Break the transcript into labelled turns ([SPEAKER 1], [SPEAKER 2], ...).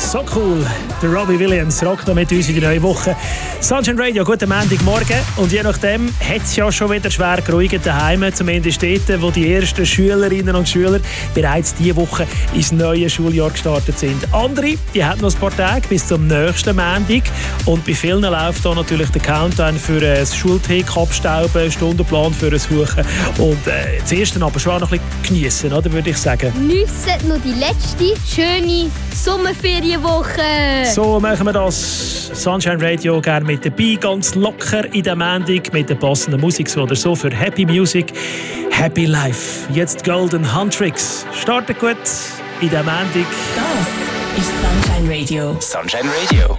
[SPEAKER 1] So cool. Der Robbie Williams rockt noch mit uns in die neue Woche. Sunshine Radio, guten Montagmorgen. Und je nachdem hat es ja schon wieder schwer geruhigt daheim, zumindest dort, wo die ersten Schülerinnen und Schüler bereits diese Woche ins neue Schuljahr gestartet sind. Andere, die haben noch ein paar Tage bis zum nächsten Montag. Und bei vielen läuft da natürlich der Countdown für das Schulthek abstauben, Stundenplan für ein Suchen. Und das erste aber schon auch noch ein bisschen geniessen, oder, würde ich sagen.
[SPEAKER 2] Geniessen noch die letzte schöne Sommerferienwoche.
[SPEAKER 1] So machen wir das. Sunshine Radio gerne mit dabei, ganz locker in der Montag mit der passenden Musik so oder so für Happy Music, Happy Life. Jetzt Golden Handtricks. Startet gut in der Montag.
[SPEAKER 3] Das ist Sunshine Radio.
[SPEAKER 4] Sunshine Radio.